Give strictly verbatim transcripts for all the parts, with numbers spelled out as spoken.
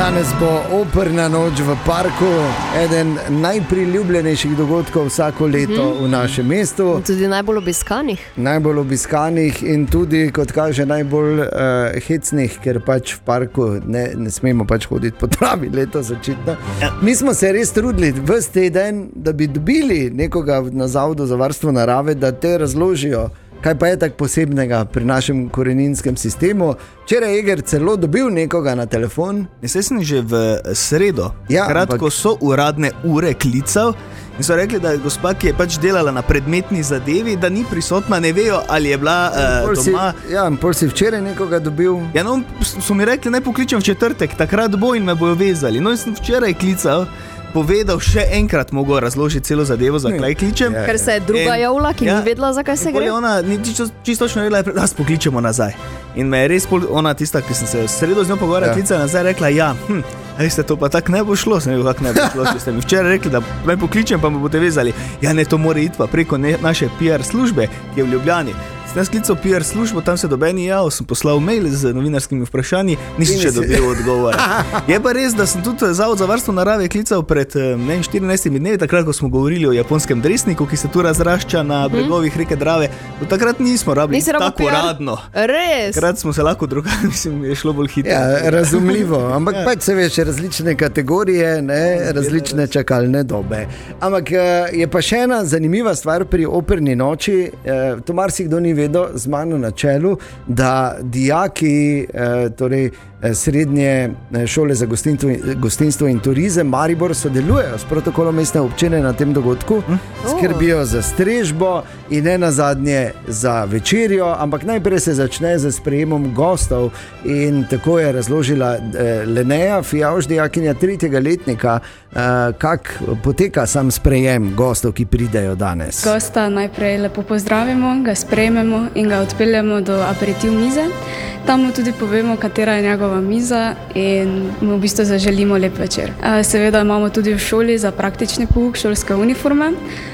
Danes bo operna noč v parku, eden najpriljubljenejših dogodkov vsako leto mm-hmm. v našem mestu. In tudi najbolj obiskanih. Najbolj obiskanih in tudi, kot kaže, najbolj uh, hecnih, ker pač v parku ne, ne smemo pač hoditi po travi letos očitno. Ja. Mi smo se res trudili ves teden, da bi dobili nekoga na Zavodu za varstvo narave, da te razložijo, kaj pa je tako posebnega pri našem koreninskem sistemu. Včeraj je Eger celo dobil nekoga na telefon. Jaz sem že v sredo, ja, kratko ampak... so uradne ure klical in so rekli, da je gospa, ki je pač delala na predmetni zadevi, da ni prisotna, ne vejo, ali je bila uh, doma. Si, ja, in pol si včeraj nekoga dobil. Ja, no, so mi rekli, naj pokličem v četrtek, takrat bo in me bojo vezali. No, in sem včeraj klical, povedal še enkrat, mogo razložiti celo zadevo, zakaj kličem. Ja, Ker se je druga en, javila, ki ja, ni vedela, zakaj se gre. Ona ni čisto, čistočno vedela, da nas pokličemo nazaj. In me je res pol, ona tista, ki sem se v sredo z njo pogovarjala, ja. klicala nazaj, rekla, ja, hm, veste, to pa tako ne bo šlo, sem rekel, kako ne bo šlo, če ste mi včeraj rekli, da me pokličem, pa me boste vezali. Ja, ne, to mora iti pa preko ne, naše P R službe, ki je v Ljubljani. Sem sklical P R službo, tam se dobeni jav, sem poslal mail z novinarskimi vprašanji, nisem še dobil odgovora. Je pa res, da sem tudi Zavod za varstvo narave klical pred ne, štirinajstimi dnevi, takrat, ko smo govorili o japonskem dresniku, ki se tu razrašča na bregovih reke Drave. Do takrat nismo rabili tako uradno. Res? Takrat smo se lahko drugali, mislim, je šlo bolj hitro. Ja, razumljivo, ampak ja. pač se veš, različne kategorije, ne, različne čakalne dobe. Ampak je pa še ena zanimiva stvar pri operni noči, to marsikdo ni vedo z mano na čelu, da dijaki, eh, torej srednje šole za gostinstvo, gostinstvo in turizem Maribor sodelujejo s protokolom mestne občine na tem dogodku, hm? skrbijo za strežbo in ne nazadnje za večerjo, ampak najprej se začne z sprejemom gostov in tako je razložila eh, Leneja Fijavž, dijakinja tretjega letnika, eh, kak poteka sam sprejem gostov, ki pridejo danes. Gosta najprej lepo pozdravimo, ga sprejmemo in ga odpeljemo do aperitiv mize. Tam mu tudi povemo, katera je njegova miza in mu v bistvu zaželimo lep večer. Seveda imamo tudi v šoli za praktični pouk šolske uniforme.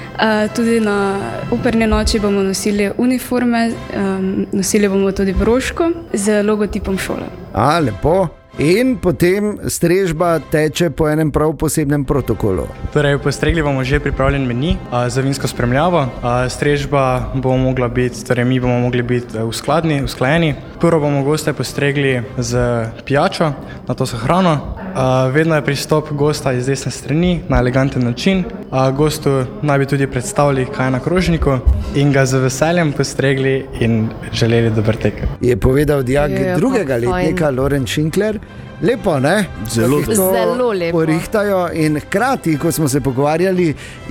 Tudi na operni noči bomo nosili uniforme, nosili bomo tudi broško z logotipom šole. A, lepo. In potem strežba teče po enem prav posebnem protokolu. Torej, postregli bomo že pripravljen meni a, za vinsko spremljavo. A, strežba bomo mogla biti, torej mi bomo mogli biti uskladni, usklajeni. Prvo bomo goste postregli z pijačo, na to so hrano. A, vedno je pristop gosta iz desne strani na eleganten način. A, gostu naj bi tudi predstavili, kaj je na krožniku in ga z veseljem postregli in želeli dober tek. Je povedal dijak je, drugega letnika Loren Šinkler. Lepo, ne? Zelo, zelo lepo. Porihtajo in hkrati, ko smo se pogovarjali,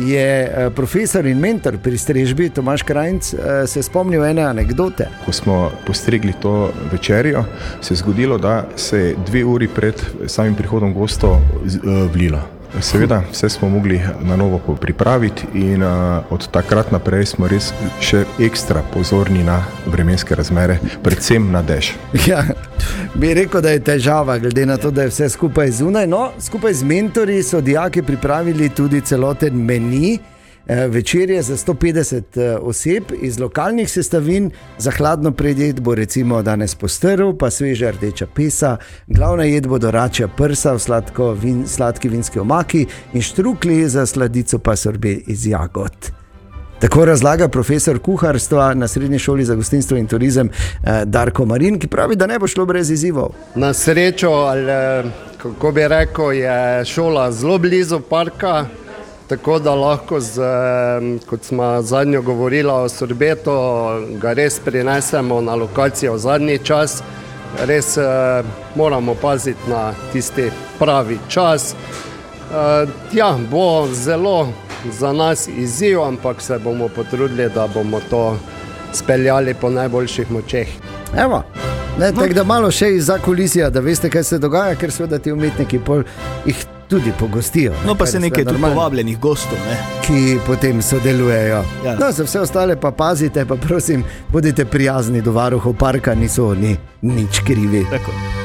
je profesor in mentor pri strežbi Tomaž Krajnc se spomnil ene anekdote. Ko smo postregli to večerjo, se je zgodilo, da se je dve uri pred samim prihodom gostov vlilo. Seveda, vse smo mogli na novo pripraviti in uh, od takrat naprej smo res še ekstra pozorni na vremenske razmere, predvsem na dež. Ja, bi rekel, da je težava, glede na to, da je vse skupaj zunaj. No, skupaj z mentorji so dijaki pripravili tudi celoten meni. Večerje za sto petdeset oseb iz lokalnih sestavin, za hladno predjed bo recimo danes postrv, pa sveža rdeča pesa, glavna jed bo doračja prsa v sladko vin, sladki vinski omaki in štrukli, za sladico pa sorbe iz jagod. Tako razlaga profesor kuharstva na Srednji šoli za gostinstvo in turizem Darko Marin, ki pravi, da ne bo šlo brez izzivov. Na srečo, ali kako bi rekel, je šola zelo blizu parka, tako da lahko, z, kot smo zadnjo govorila o sorbetu, ga res prinesemo na lokacijo v zadnji čas. Res eh, moramo paziti na tisti pravi čas. Eh, ja, bo zelo za nas izziv, ampak se bomo potrudili, da bomo to speljali po najboljših močeh. Evo, ne, tako da malo še iz zakulisja, da veste, kaj se dogaja, ker seveda ti umetniki pol jih tudi pogostijo. Ne? No pa se nekaj tu povabljenih gostov, ne? Ki potem sodelujejo. Ja. No, za vse ostale pa pazite, pa prosim, bodite prijazni do varuhov parka, niso oni nič krivi. Tako.